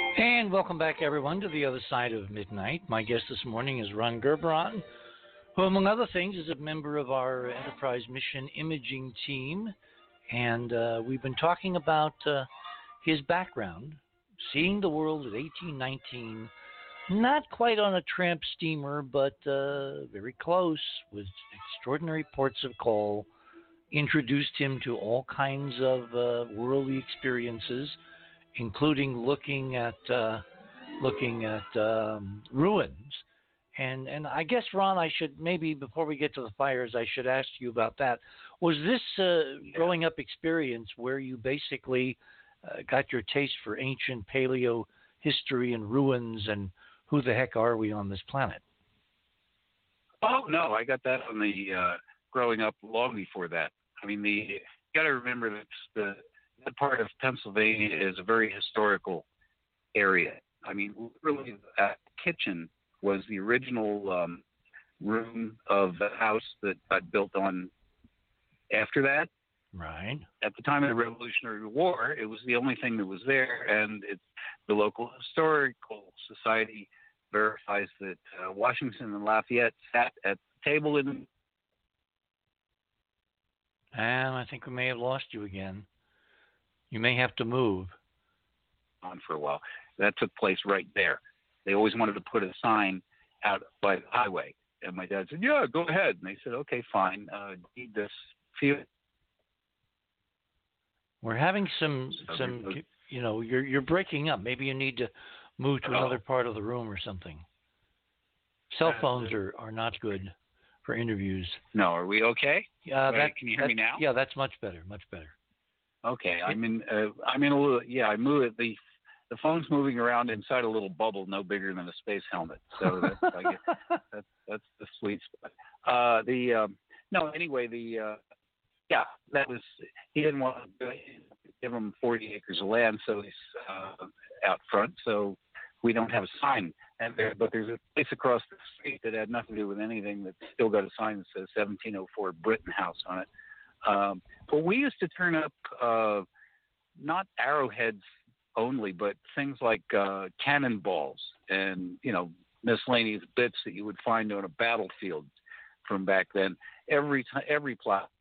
And welcome back, everyone, to the other side of midnight. My guest this morning is Ron Gerberon, who, among other things, is a member of our Enterprise Mission Imaging team. And we've been talking about his background, seeing the world at 1819, not quite on a tramp steamer, but very close, with extraordinary ports of call, introduced him to all kinds of worldly experiences, including looking at ruins. And I guess, Ron, I should maybe, before we get to the fires, I should ask you about that. Was this growing up experience where you basically got your taste for ancient paleo history and ruins and who the heck are we on this planet? Oh no, I got that on the growing up long before that. I mean, you got to remember that that part of Pennsylvania is a very historical area. I mean, literally, that kitchen was the original room of the house that got built on after that. Right. At the time of the Revolutionary War, it was the only thing that was there, and the local historical society verifies that Washington and Lafayette sat at the table in. And I think we may have lost you again. You may have to move. On for a while. That took place right there. They always wanted to put a sign out by the highway. And my dad said, yeah, go ahead. And they said, okay, fine. Need this field. We're having some, you're breaking up. Maybe you need to move to another part of the room or something. Cell phones are not good for interviews. No, are we okay? Yeah, can you hear me now? Yeah, that's much better, much better. Okay, I'm in a little. Yeah, I moved the phone's moving around inside a little bubble no bigger than a space helmet. So that's the sweet spot. Anyway, that was, he didn't want to give him 40 acres of land, so he's out front. So we don't have a sign, but there's a place across the street that had nothing to do with anything that still got a sign that says 1704 Britton House on it. But we used to turn up not arrowheads only, but things like cannonballs and miscellaneous bits that you would find on a battlefield from back then. Every plot.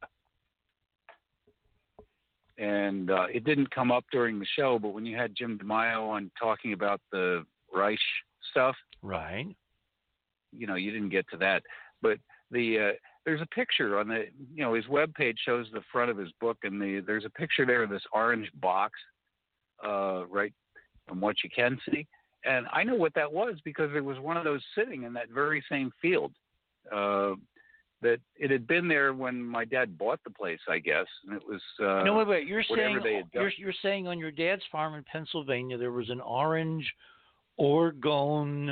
And it didn't come up during the show, but when you had Jim DeMaio on talking about the Reich stuff, right? You didn't get to that, but there's a picture on his webpage shows the front of his book, and there's a picture there of this orange box, right, from what you can see. And I know what that was because there was one of those sitting in that very same field. That it had been there when my dad bought the place, I guess, and it was. No, wait. You're saying on your dad's farm in Pennsylvania there was an orange orgone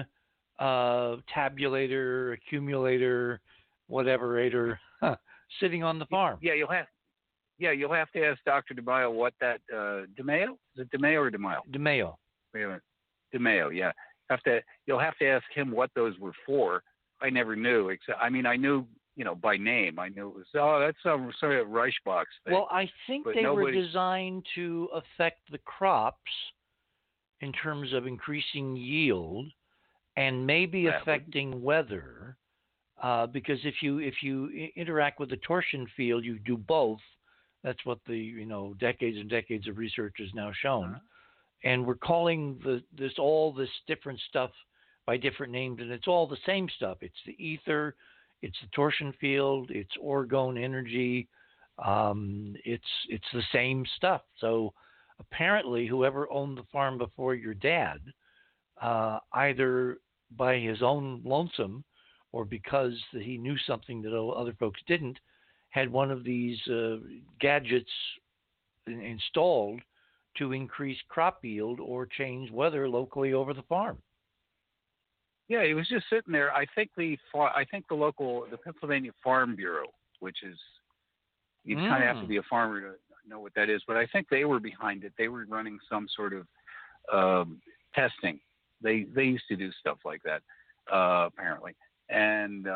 tabulator, accumulator, whatever-ator sitting on the farm. Yeah, you'll have to ask Dr. DeMaio what that DeMaio? Is it DeMaio or DeMaio? DeMaio. DeMayo, yeah. You'll have to ask him what those were for. I never knew. I knew, by name. I knew it was, that's some sort of Reichbox thing. Well, I think they were designed to affect the crops in terms of increasing yield and maybe affecting weather. Because if you interact with the torsion field, you do both. That's what the decades and decades of research has now shown. Uh-huh. And we're calling all this different stuff by different names, and it's all the same stuff. It's the ether, it's the torsion field, it's orgone energy. It's the same stuff. So apparently, whoever owned the farm before your dad, either by his own lonesome or because he knew something that other folks didn't, had one of these gadgets installed to increase crop yield or change weather locally over the farm. Yeah, he was just sitting there. I think the Pennsylvania Farm Bureau, which is, you kind of have to be a farmer to know what that is, but I think they were behind it. They were running some sort of testing. They used to do stuff like that, apparently. And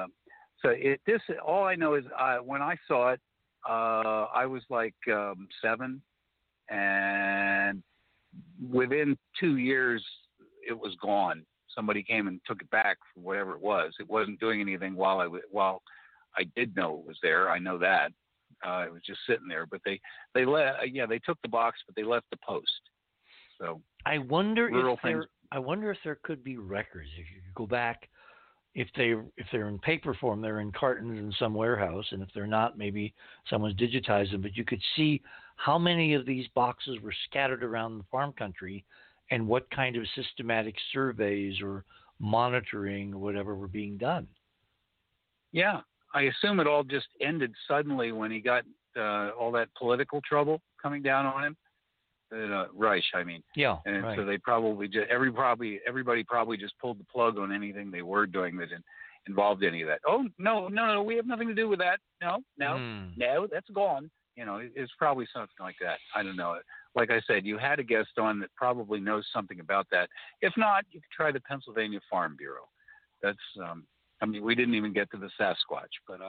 all I know is when I saw it, I was like 7, and within 2 years, it was gone. Somebody came and took it back for whatever it was. It wasn't doing anything while I did know it was there. I know that. It was just sitting there, but they took the box, but they left the post. So I wonder if there could be records. If you could go back, if they're in paper form, they're in cartons in some warehouse, and if they're not, maybe someone's digitized them. But you could see how many of these boxes were scattered around the farm country, and what kind of systematic surveys or monitoring or whatever were being done. Yeah, I assume it all just ended suddenly when he got all that political trouble coming down on him. Reich, I mean. Yeah. And right. so they probably just everybody probably just pulled the plug on anything they were doing that involved any of that. Oh no, we have nothing to do with that. No, that's gone. It's probably something like that. I don't know. Like I said, you had a guest on that probably knows something about that. If not, you could try the Pennsylvania Farm Bureau. That's we didn't even get to the Sasquatch, but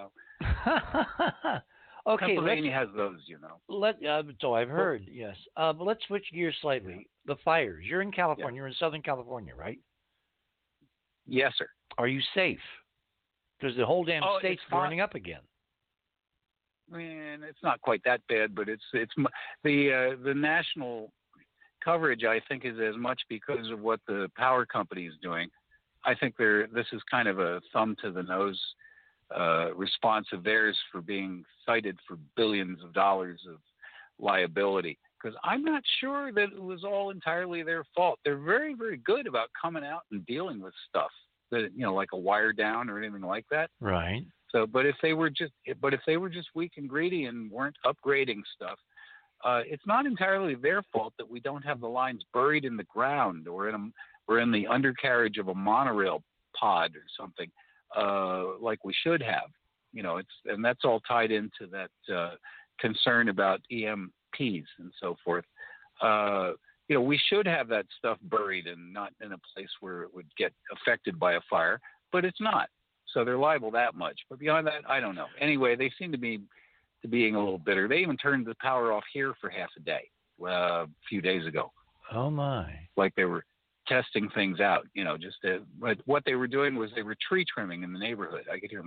okay, Pennsylvania has those, so I've heard, yes. But let's switch gears slightly. Yeah. The fires. You're in California. You're in Southern California, right? Yes, sir. Are you safe? Because the whole damn state's burning up again. Man, it's not quite that bad, but it's the national coverage, I think, is as much because of what the power company is doing. I think this is kind of a thumb to the nose response of theirs for being cited for billions of dollars of liability. Because I'm not sure that it was all entirely their fault. They're very, very good about coming out and dealing with stuff that like a wire down or anything like that. Right. So, but if they were just weak and greedy and weren't upgrading stuff, it's not entirely their fault that we don't have the lines buried in the ground or in the undercarriage of a monorail pod or something like we should have. And that's all tied into that concern about EMPs and so forth. We should have that stuff buried and not in a place where it would get affected by a fire, but it's not. So they're liable that much. But beyond that, I don't know. Anyway, they seem to be being a little bitter. They even turned the power off here for half a day a few days ago. Oh, my. Like they were testing things out, but what they were doing was they were tree trimming in the neighborhood. I could hear them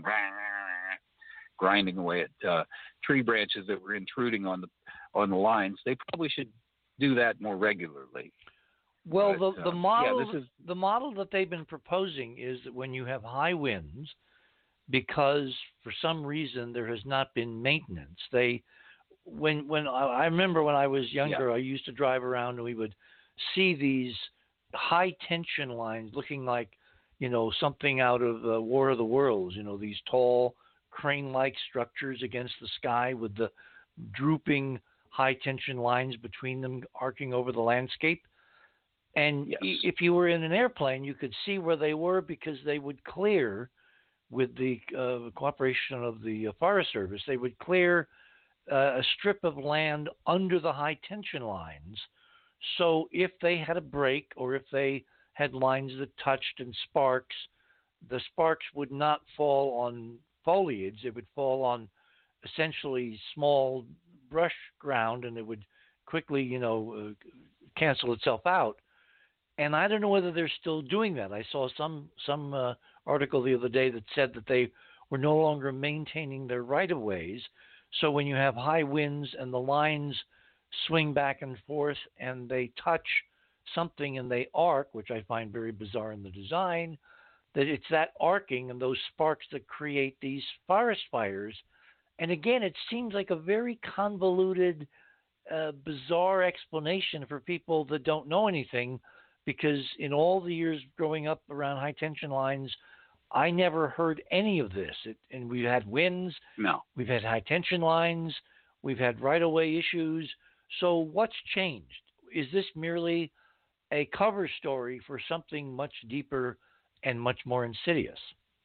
grinding away at tree branches that were intruding on the lines. They probably should do that more regularly. Well, but, the model that they've been proposing is that when you have high winds, because for some reason there has not been maintenance. When I remember when I was younger, I used to drive around and we would see these high tension lines looking like, something out of War of the Worlds. These tall crane-like structures against the sky with the drooping high tension lines between them arcing over the landscape. And if you were in an airplane, you could see where they were because they would clear, with the cooperation of the Forest Service, they would clear a strip of land under the high tension lines. So if they had a break or if they had lines that touched and sparks, the sparks would not fall on foliage. They would fall on essentially small brush ground, and it would quickly, cancel itself out. And I don't know whether they're still doing that. I saw some article the other day that said that they were no longer maintaining their right-of-ways. So when you have high winds and the lines swing back and forth and they touch something and they arc, which I find very bizarre in the design, that it's that arcing and those sparks that create these forest fires. And again, it seems like a very convoluted, bizarre explanation for people that don't know anything. Because in all the years growing up around high tension lines, I never heard any of this. And we've had winds. No. We've had high tension lines. We've had right-of-way issues. So what's changed? Is this merely a cover story for something much deeper and much more insidious?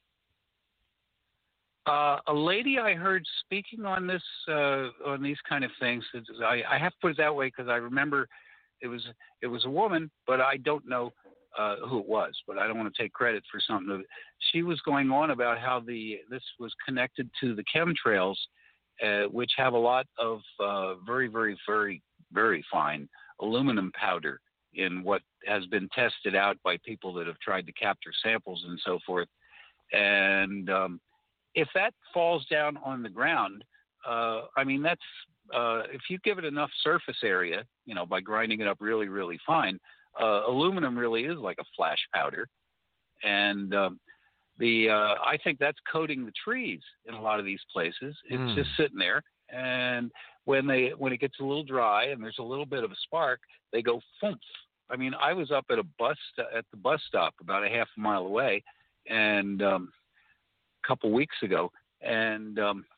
A lady I heard speaking on this, on these kind of things, I have to put it that way because I remember it was a woman, but I don't know who it was. But I don't want to take credit for something. She was going on about how this was connected to the chemtrails, which have a lot of very, very, very, very fine aluminum powder in what has been tested out by people that have tried to capture samples and so forth. And if that falls down on the ground, I mean, that's if you give it enough surface area, by grinding it up really, really fine, aluminum really is like a flash powder. And I think that's coating the trees in a lot of these places. It's just sitting there, and when it gets a little dry and there's a little bit of a spark, they go thump. I mean, I was up at the bus stop about a half a mile away, and a couple weeks ago, and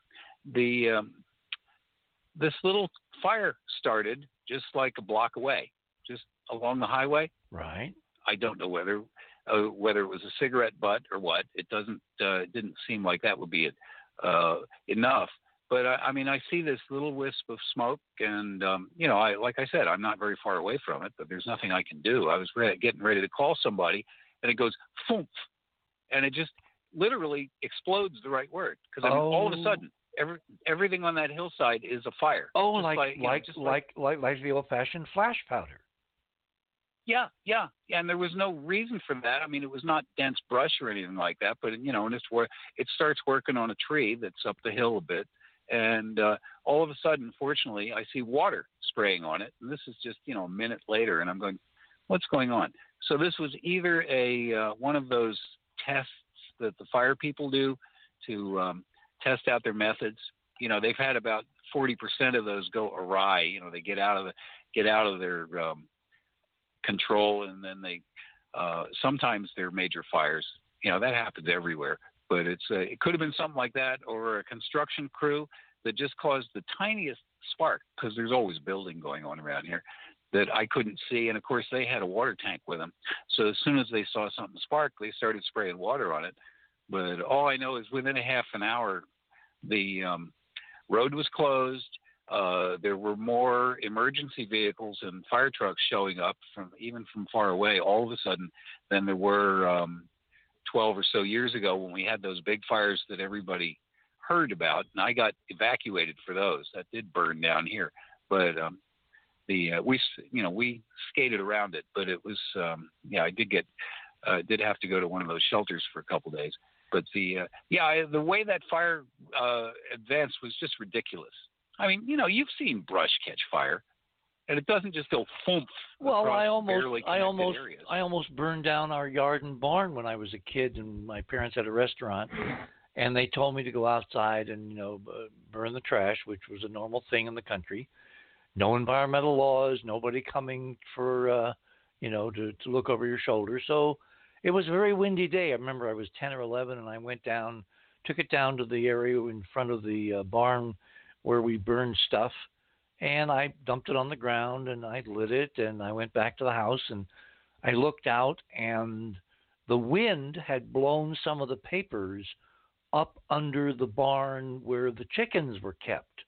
this little fire started just like a block away, just along the highway. Right. I don't know whether it was a cigarette butt or what. It didn't seem like that would be enough. But I mean, I see this little wisp of smoke, and like I said, I'm not very far away from it, but there's nothing I can do. I was getting ready to call somebody, and it goes "foomp," and it just literally explodes. The right word, because all of a sudden, everything on that hillside is a fire. Oh, like the old-fashioned flash powder. Yeah, and there was no reason for that. I mean, it was not dense brush or anything like that, but and it starts working on a tree that's up the hill a bit, and all of a sudden, fortunately, I see water spraying on it, and this is just a minute later, and I'm going, what's going on? So this was either one of those tests that the fire people do to test out their methods. They've had about 40% of those go awry. They get out of their control, and then they sometimes they're major fires. That happens everywhere, but it could have been something like that, or a construction crew that just caused the tiniest spark, because there's always building going on around here that I couldn't see. And of course they had a water tank with them, so as soon as they saw something spark, they started spraying water on it. But all I know is within a half an hour the road was closed. There were more emergency vehicles and fire trucks showing up even from far away all of a sudden than there were 12 or so years ago when we had those big fires that everybody heard about, and I got evacuated for those. That did burn down here, but we skated around it. But it was I did have to go to one of those shelters for a couple of days. But the way that fire advanced was just ridiculous. I mean, you've seen brush catch fire, and it doesn't just go thump. Well, I almost burned down our yard and barn when I was a kid, and my parents had a restaurant, and they told me to go outside and burn the trash, which was a normal thing in the country. No environmental laws, nobody coming for to look over your shoulder. So it was a very windy day. I remember I was 10 or 11, and I went down, took it down to the area in front of the barn where we burned stuff, and I dumped it on the ground, and I lit it, and I went back to the house, and I looked out, and the wind had blown some of the papers up under the barn where the chickens were kept.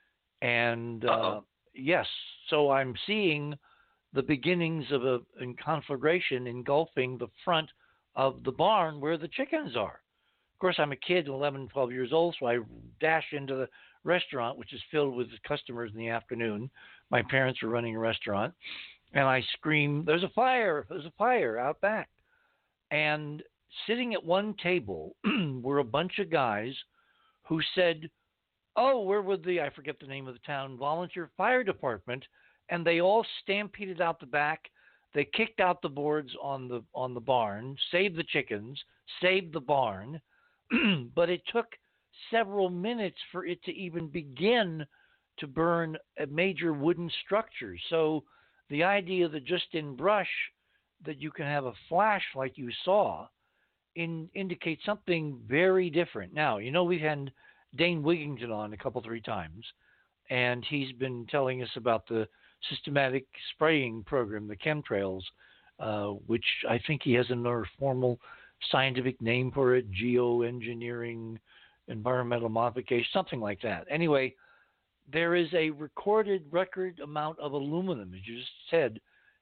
And yes, so I'm seeing the beginnings of a conflagration engulfing the front of the barn where the chickens are. Of course, I'm a kid, 11, 12 years old, so I dash into the restaurant, which is filled with customers in the afternoon. My parents were running a restaurant, and I scream, there's a fire out back. And sitting at one table were a bunch of guys who said, oh, where were I forget the name of the town, volunteer fire department, and they all stampeded out the back. They kicked out the boards on the barn, saved the chickens, saved the barn, but it took several minutes for it to even begin to burn a major wooden structure. So the idea that just in brush that you can have a flash like you saw indicates something very different. Now, we've had Dane Wigington on a couple, 3 times, and he's been telling us about the systematic spraying program, the chemtrails, which I think he has another formal scientific name for it, geoengineering, environmental modification, something like that. Anyway, there is a record amount of aluminum, as you just said,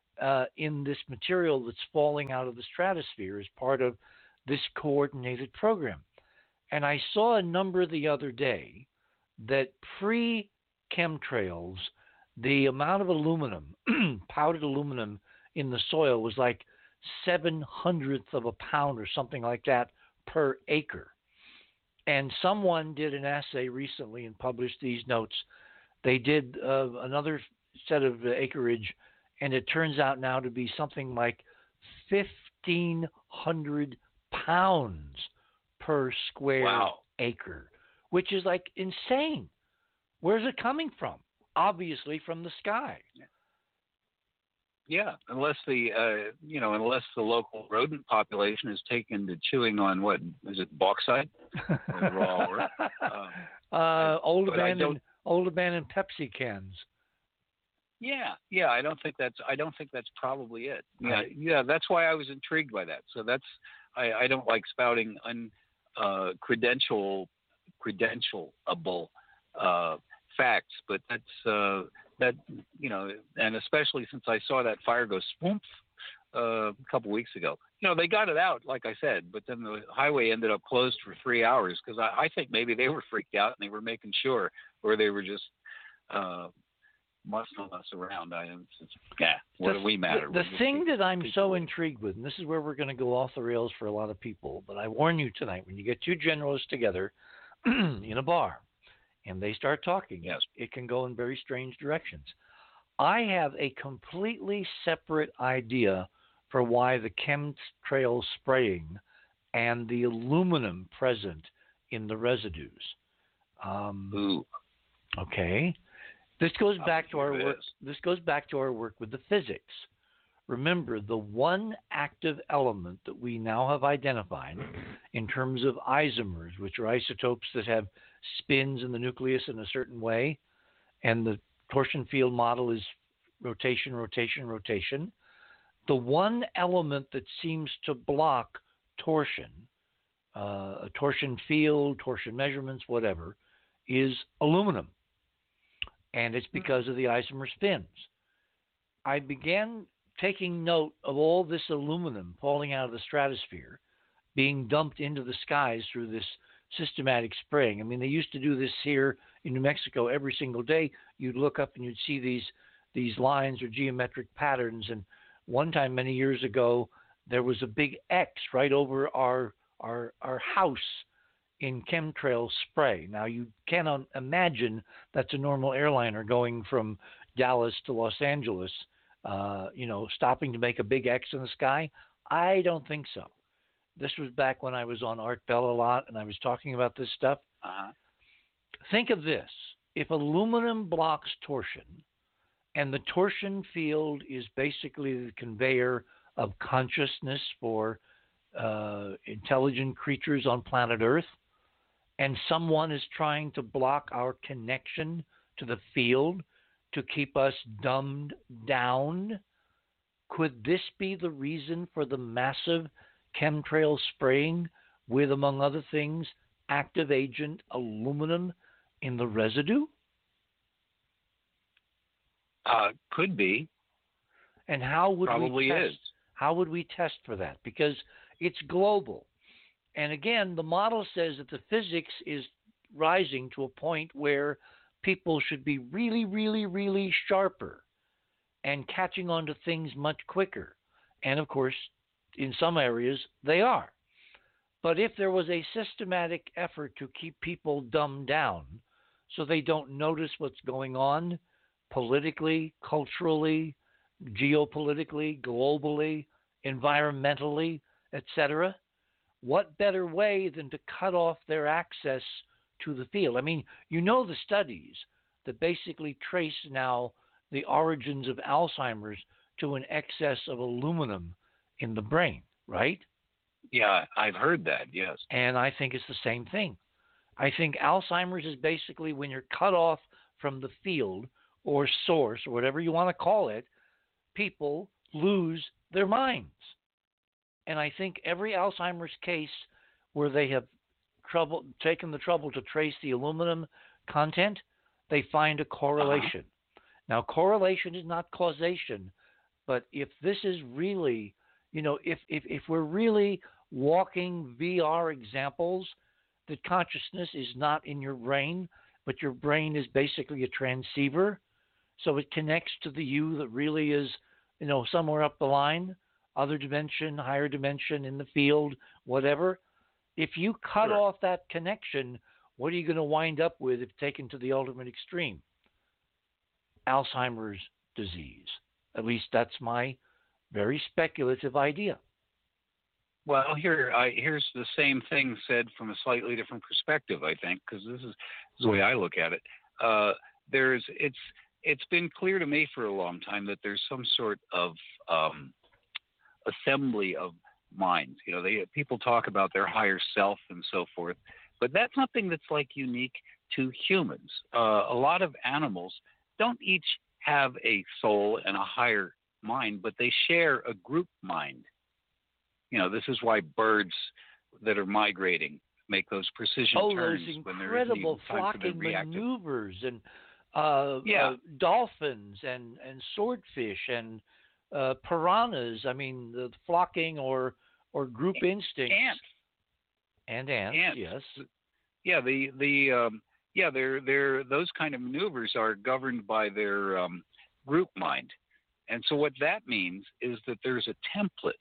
in this material that's falling out of the stratosphere as part of this coordinated program. And I saw a number the other day that pre-chemtrails, the amount of aluminum, powdered aluminum in the soil was like 7/100th of a pound or something like that per acre. And someone did an assay recently and published these notes. They did another set of acreage, and it turns out now to be something like 1,500 pounds per square acre, which is like insane. Where's it coming from? Obviously from the sky. Yeah, unless the unless the local rodent population is taken to chewing on what is it, bauxite? Old abandoned Pepsi cans. Yeah. I don't think that's probably it. Yeah. That's why I was intrigued by that. So I don't like spouting credentialable facts, but that's that, and especially since I saw that fire go swoop a couple weeks ago. They got it out, like I said, but then the highway ended up closed for 3 hours because I think maybe they were freaked out and they were making sure, or they were just muscling us around. What do we matter? The thing that I'm so intrigued with, and this is where we're going to go off the rails for a lot of people, but I warn you tonight, when you get two generalists together in a bar and they start talking, yes, it can go in very strange directions. I have a completely separate idea for why the chemtrail spraying and the aluminum present in the residues. Okay. This goes back to our work. This goes back to our work with the physics. Remember, the one active element that we now have identified in terms of isomers, which are isotopes that have spins in the nucleus in a certain way, and the torsion field model is rotation, rotation, rotation. The one element that seems to block torsion, a torsion field, torsion measurements, whatever, is aluminum. And it's because of the isomer spins. I began taking note of all this aluminum falling out of the stratosphere, being dumped into the skies through this systematic spraying. I mean, they used to do this here in New Mexico every single day. You'd look up and you'd see these lines or geometric patterns. And one time, many years ago, there was a big X right over our house in chemtrail spray. Now, you cannot imagine that's a normal airliner going from Dallas to Los Angeles, stopping to make a big X in the sky. I don't think so. This was back when I was on Art Bell a lot, and I was talking about this stuff. Think of this. If aluminum blocks torsion, and the torsion field is basically the conveyor of consciousness for intelligent creatures on planet Earth, and someone is trying to block our connection to the field to keep us dumbed down, could this be the reason for the massive chemtrail spraying with, among other things, active agent aluminum in the residue? Could be. And how would Probably we test? Is. How would we test for that? Because it's global. And again, the model says that the physics is rising to a point where people should be really, really, really sharper and catching on to things much quicker. And of course, in some areas, they are. But if there was a systematic effort to keep people dumbed down so they don't notice what's going on politically, culturally, geopolitically, globally, environmentally, etc., what better way than to cut off their access to the field? I mean, the studies that basically trace now the origins of Alzheimer's to an excess of aluminum in the brain, right? Yeah, I've heard that, yes. And I think it's the same thing. I think Alzheimer's is basically when you're cut off from the field or source or whatever you want to call it, people lose their minds. And I think every Alzheimer's case where they have taken the trouble to trace the aluminum content, they find a correlation. Now, correlation is not causation, but if this is really, if we're really walking VR examples that consciousness is not in your brain, but your brain is basically a transceiver, so it connects to the you that really is somewhere up the line, other dimension, higher dimension, in the field, whatever. If you cut Sure. off that connection, what are you going to wind up with if taken to the ultimate extreme? Alzheimer's disease. At least that's my very speculative idea. Well, here's the same thing said from a slightly different perspective, I think, because this is the way I look at it. It's been clear to me for a long time that there's some sort of assembly of minds. People talk about their higher self and so forth, but that's something that's like unique to humans. A lot of animals don't each have a soul and a higher mind, but they share a group mind. This is why birds that are migrating make those precision turns those when there isn't even incredible time for the flocking reactive. maneuvers, and dolphins and swordfish and piranhas. I mean, the flocking or group instincts. Ants. Ants. Yes. Yeah, they're those kind of maneuvers are governed by their group mind, and so what that means is that there's a template.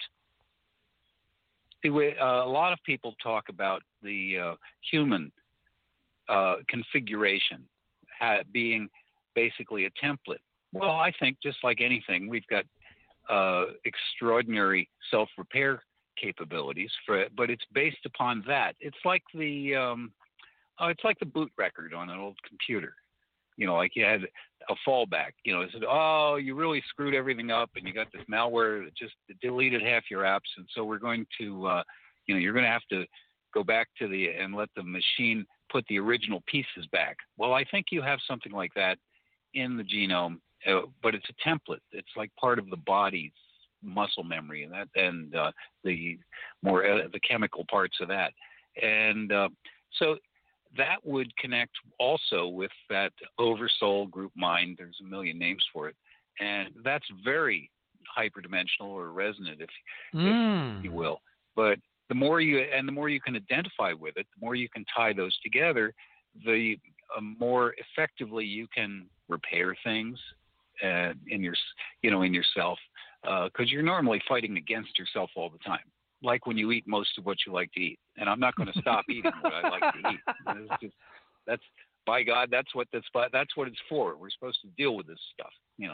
A lot of people talk about the human configuration being basically a template. Well, I think just like anything, we've got extraordinary self-repair capabilities but it's based upon that. It's like the boot record on an old computer. Like you had a fallback. It said, "Oh, you really screwed everything up, and you got this malware that just deleted half your apps, and so we're going to, you're going to have to go back and let the machine put the original pieces back." Well, I think you have something like that in the genome, but it's a template. It's like part of the body's muscle memory and the more the chemical parts of that, and so that would connect also with that oversoul group mind. There's a million names for it, and that's very hyperdimensional or resonant, if you will. But the more you can identify with it, the more you can tie those together, the more effectively you can repair things in yourself, because you're normally fighting against yourself all the time. Like when you eat most of what you like to eat, and I'm not going to stop eating what I like to eat. That's by God, that's what it's for. We're supposed to deal with this stuff,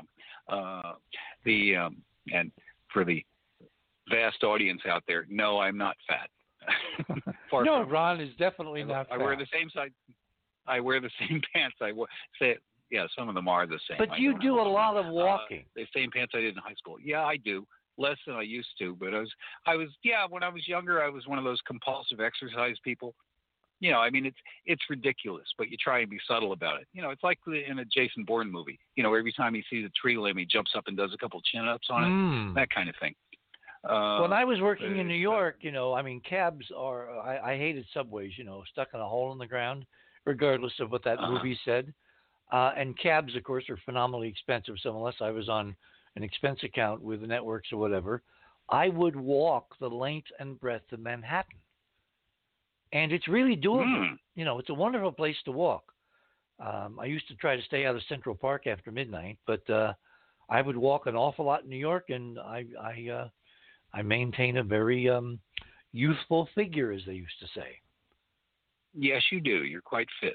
and for the vast audience out there, no, I'm not fat. No, Ron is definitely not fat. I wear the same size. I wear the same pants I wore. Yeah, some of them are the same. But you do a lot of walking. The same pants I did in high school. Yeah, I do. Less than I used to, but when I was younger, I was one of those compulsive exercise people. It's ridiculous, but you try and be subtle about it. It's like in a Jason Bourne movie. Every time he sees a tree limb, he jumps up and does a couple chin-ups on it, that kind of thing. When I was working in New York, cabs are, I hated subways, stuck in a hole in the ground, regardless of what that movie said. And cabs, of course, are phenomenally expensive, so unless I was on an expense account with the networks or whatever, I would walk the length and breadth of Manhattan. And it's really doable. It's a wonderful place to walk. I used to try to stay out of Central Park after midnight, but I would walk an awful lot in New York, and I maintain a very youthful figure, as they used to say. Yes, you do. You're quite fit.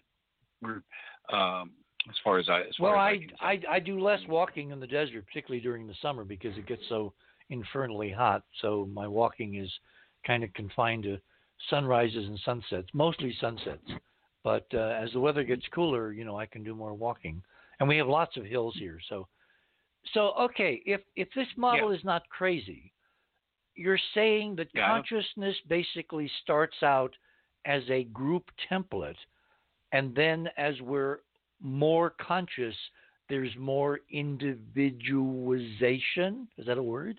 As far as I do less walking in the desert, particularly during the summer, because it gets so infernally hot. So my walking is kind of confined to sunrises and sunsets, mostly sunsets. But as the weather gets cooler, I can do more walking, and we have lots of hills here. So okay, if this model is not crazy, you're saying that consciousness basically starts out as a group template, and then as we're more conscious, there's more individualization. Is that a word?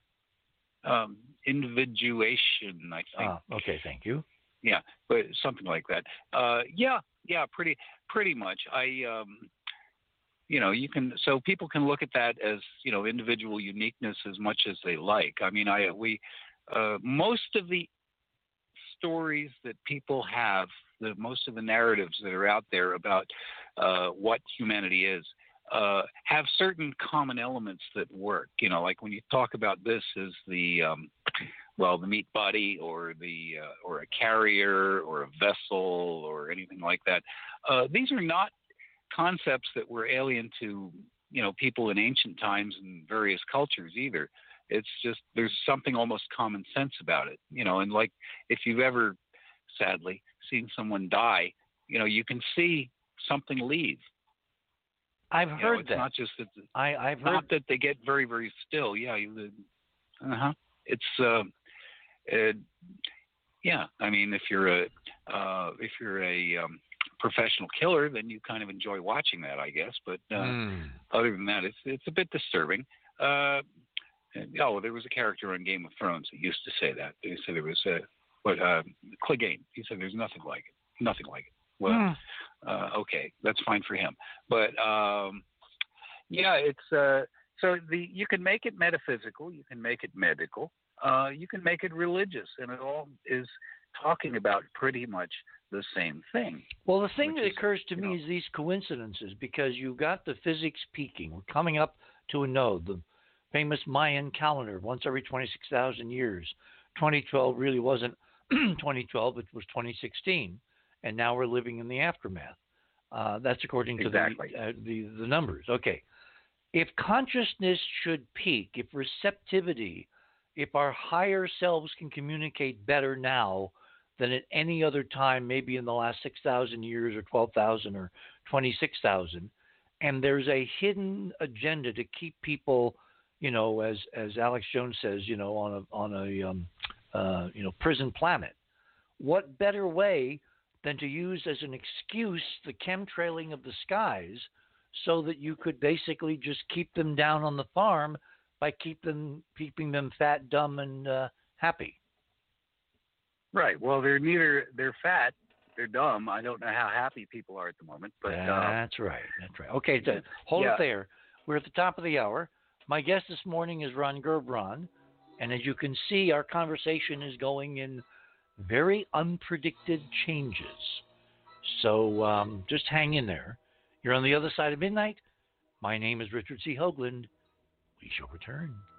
Individuation, I think. Okay, thank you. Yeah, but something like that. Pretty much. You can, so people can look at that as, individual uniqueness as much as they like. I mean, most of the stories that people have, most of the narratives that are out there about what humanity is, have certain common elements that work. You know, like when you talk about this as the the meat body or or a carrier or a vessel or anything like that. These are not concepts that were alien to people in ancient times and various cultures either. It's just there's something almost common sense about it, and like if you've ever sadly seen someone die, you can see something leave. I've heard that. It's not just that I've heard not that they get very, very still. Yeah, it's yeah. I mean, if you're a professional killer, then you kind of enjoy watching that, I guess. But other than that, it's a bit disturbing. There was a character on Game of Thrones that used to say that. He said there was Clegane. He said there's nothing like it. Nothing like it. Well, okay, that's fine for him. But it's so you can make it metaphysical, you can make it medical, you can make it religious, and it all is talking about pretty much the same thing. Well, the thing that occurs to me is these coincidences, because you got the physics peaking. We're coming up to a node, the famous Mayan calendar, once every 26,000 years. 2012 really wasn't 2012, it was 2016, and now we're living in the aftermath. That's according to the numbers. Okay. If consciousness should peak, if receptivity, if our higher selves can communicate better now than at any other time, maybe in the last 6,000 years or 12,000 or 26,000, and there's a hidden agenda to keep people, as Alex Jones says, on a prison planet. What better way than to use as an excuse the chemtrailing of the skies so that you could basically just keep them down on the farm by keeping them fat, dumb, and happy. Right. Well, they're fat, they're dumb. I don't know how happy people are at the moment, but that's right. Okay, hold it there. We're at the top of the hour. My guest this morning is Ron Gerbron, and as you can see, our conversation is going in very unpredicted changes. So just hang in there. You're on the other side of midnight. My name is Richard C. Hoagland. We shall return.